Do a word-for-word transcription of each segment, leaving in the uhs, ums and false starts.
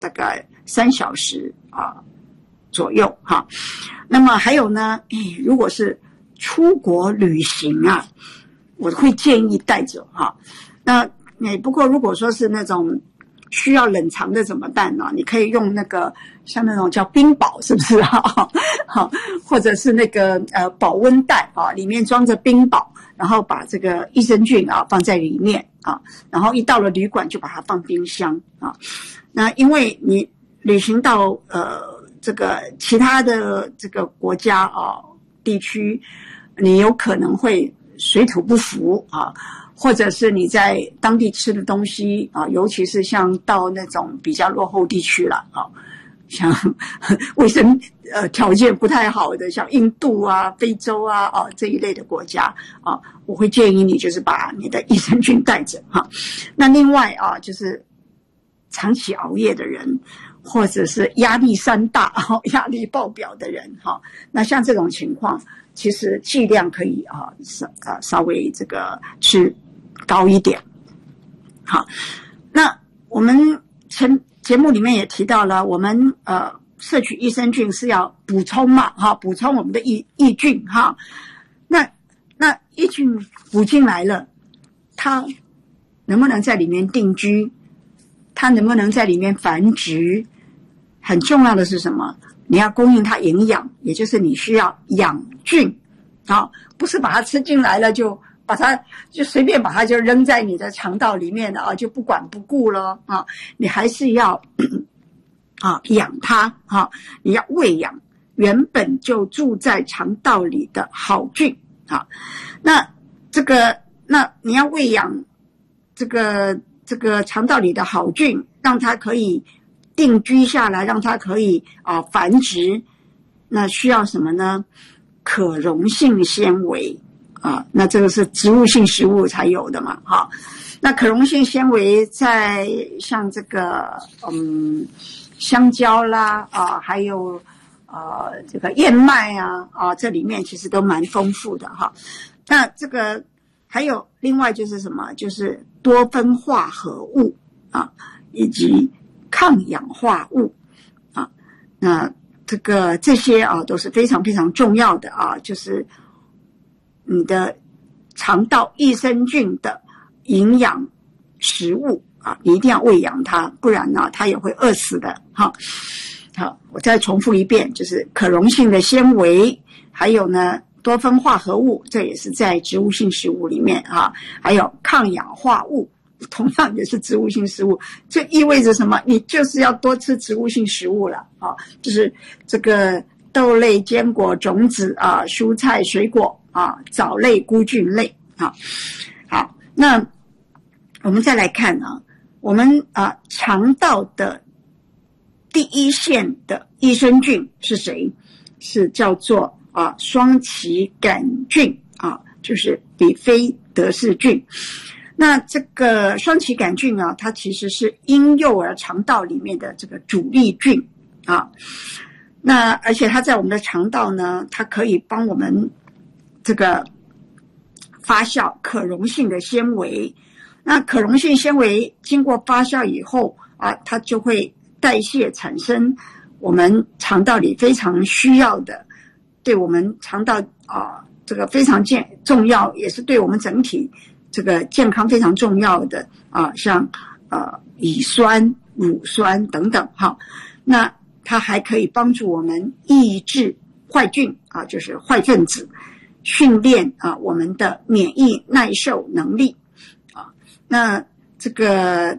大概三小时啊左右哈。那么还有呢，如果是出国旅行啊，我会建议带着哈。那不过如果说是那种需要冷藏的怎么办呢？你可以用那个像那种叫冰宝，是不是啊？好，或者是那个呃保温袋啊，里面装着冰宝，然后把这个益生菌啊放在里面啊，然后一到了旅馆就把它放冰箱啊。那因为你旅行到呃这个其他的这个国家啊地区，你有可能会水土不服啊。或者是你在当地吃的东西啊，尤其是像到那种比较落后地区了啊，像卫生呃条件不太好的，像印度啊、非洲啊啊这一类的国家啊，我会建议你就是把你的益生菌带着哈。那另外啊，就是长期熬夜的人，或者是压力山大、哈压力爆表的人哈，那像这种情况，其实剂量可以啊稍啊稍微这个吃高一点。好，那我们前节目里面也提到了，我们呃摄取益生菌是要补充嘛，哈，补充我们的益益菌哈。那那益菌补进来了，它能不能在里面定居？它能不能在里面繁殖？很重要的是什么？你要供应它营养，也就是你需要养菌啊，不是把它吃进来了就把它就随便把它就扔在你的肠道里面了啊，就不管不顾了啊，你还是要啊养它啊，你要喂养原本就住在肠道里的好菌啊。那这个那你要喂养这个这个肠道里的好菌，让它可以定居下来，让它可以啊繁殖，那需要什么呢？可溶性纤维啊，那这个是植物性食物才有的嘛，哈。那可溶性纤维在像这个嗯香蕉啦啊，还有呃这个燕麦啊啊，这里面其实都蛮丰富的哈。那这个还有另外就是什么？就是多酚化合物啊，以及抗氧化物啊，那这个这些啊都是非常非常重要的啊，就是你的肠道益生菌的营养食物啊，你一定要喂养它，不然呢它也会饿死的哈。好，我再重复一遍，就是可溶性的纤维，还有呢多酚化合物，这也是在植物性食物里面啊，还有抗氧化物。同样也是植物性食物，这意味着什么？你就是要多吃植物性食物了啊，就是这个豆类、坚果、种子啊、蔬菜、水果啊、藻类、菇菌类啊。好，那我们再来看啊，我们啊肠道的第一线的益生菌是谁？是叫做啊双歧杆菌啊，就是比菲德氏菌。那这个双歧杆菌啊，它其实是婴幼儿肠道里面的这个主力菌啊。那而且它在我们的肠道呢，它可以帮我们这个发酵可溶性的纤维。那可溶性纤维经过发酵以后啊，它就会代谢产生我们肠道里非常需要的，对我们肠道啊这个非常健重要，也是对我们整体这个健康非常重要的啊，像呃乙酸、乳酸等等哈。那它还可以帮助我们抑制坏菌啊，就是坏分子，训练啊我们的免疫耐受能力啊。那这个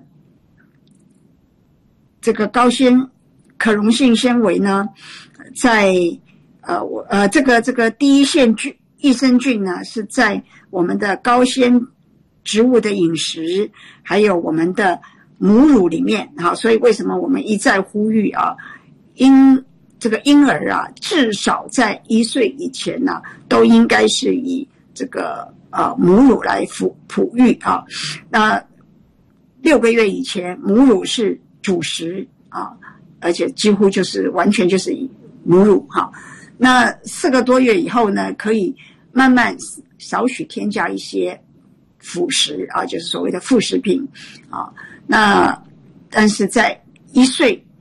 这个高纤可溶性纤维呢，在呃我呃这个这个第一线菌益生菌呢，是在我们的高纤植物的饮食，还有我们的母乳里面啊，所以为什么我们一再呼吁啊，婴这个婴儿啊，至少在一岁以前呢、啊，都应该是以这个呃母乳来哺哺育啊。那六个月以前，母乳是主食啊，而且几乎就是完全就是以母乳哈、啊。那四个多月以后呢，可以慢慢少许添加一些辅食啊，就是所谓的副食品啊。那但是在一岁